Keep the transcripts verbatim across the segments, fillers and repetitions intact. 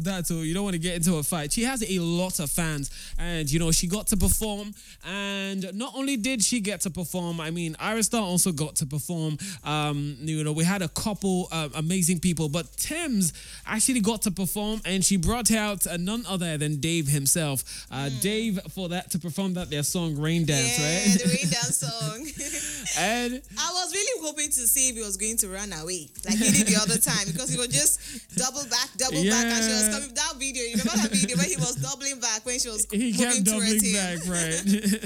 that, so you don't want to get into a fight. She has a lot of fans, and you know she got to perform. And not only did she get to perform, I mean, Arista also got to perform. Um, you know, we had a couple uh, amazing people, but Tems actually got to perform, and she brought out uh, none other than Dave himself. Uh, mm. Dave for that to perform that their song Rain Dance, yeah, right? the Rain Dance song. And I was really hoping to see if he was going to run away, like he did the other time, because he was just double back, double yeah. back, and she was coming. That video, you remember that video where he was doubling back when she was he moving kept doubling him. back, right?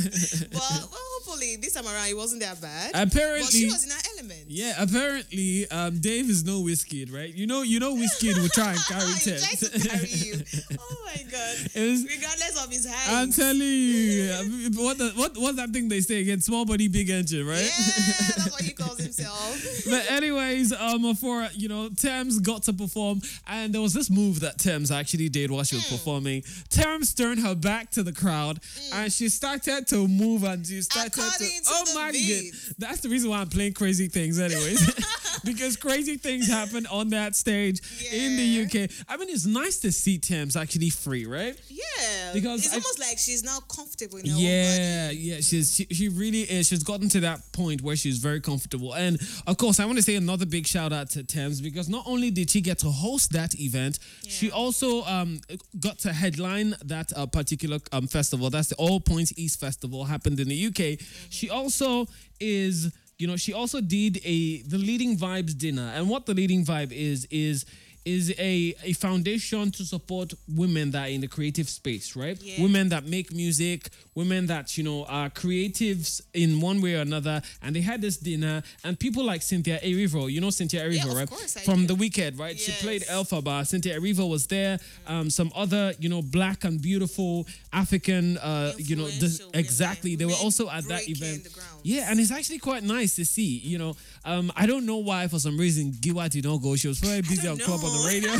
But well, hopefully this time around it wasn't that bad. Apparently, but she was in her element. Yeah, apparently, um, Dave is no Wizkid, right? You know, you know, Wizkid will try and carry He Tems. tried to carry you. Oh my god! Was, regardless of his height. I'm telling you, what the, what what's that thing they say again? Small body, big engine, right? Yeah, that's what he calls himself. But anyways, um, for you know, Tems got to perform, and there was this move that Tems actually did while she was mm. performing. Tems turned her back to the crowd, mm. and she started to move, and she started According to. to Oh the my beat. god! That's the reason why I'm playing Crazy Things, anyways, because crazy things happen on that stage yeah. in the U K. I mean, it's nice to see Tems actually free, right? Yeah, because it's I, almost like she's now comfortable in her yeah, own body. yeah, she's she, she really is. She's gotten to that point where she's very comfortable, and of course, I want to say another big shout out to Tems, because not only did she get to host that event, yeah. she also um got to headline that uh, particular um festival. That's the All Points East Festival, happened in the U K. Mm-hmm. She also is. You know, she also did a the Leading Vibes dinner, and what the Leading Vibe is is is a, a foundation to support women that are in the creative space, right? Yeah. Women that make music, women that, you know, are creatives in one way or another. And they had this dinner, and people like Cynthia Erivo, you know Cynthia Erivo, yeah, right? Course I From do. The Weeknd, right? Yes. She played Elphaba. Cynthia Erivo was there. Um, some other, you know, black and beautiful African, uh, you know, the, exactly. They were also at that event. Yeah, and it's actually quite nice to see, you know. Um, I don't know why, for some reason, Giwa did not go. She was probably busy on know. Club on the Radio.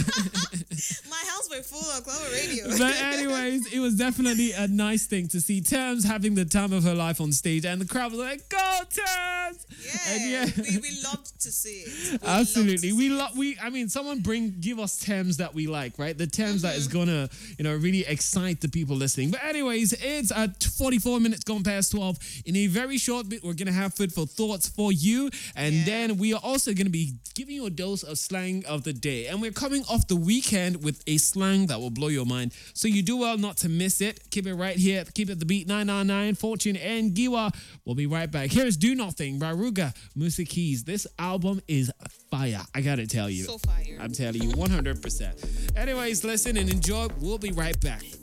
My house were full of Club on Radio. But anyways, it was definitely a nice thing to see Tems having the time of her life on stage, and the crowd was like, "Go Tems!" Yeah, and yeah. we, we loved to see it. We Absolutely, we love. It. We, I mean, someone bring give us Tems that we like, right? The Tems mm-hmm. that is gonna, you know, really excite the people listening. But anyways, it's at forty-four minutes gone past twelve. In a very short bit, we're gonna have food for thoughts for you, and yeah. then we are also gonna be giving you a dose of slang of the day, and we're coming off the weekend with a slang that will blow your mind. So you do well not to miss it. Keep it right here. Keep it the beat. nine nine nine, Fortune and Giwa. We'll be right back. Here's Do Nothing by Ruga Musa Keys. This album is fire. I gotta tell you. So fire. I'm telling you, one hundred percent. Anyways, listen and enjoy. We'll be right back.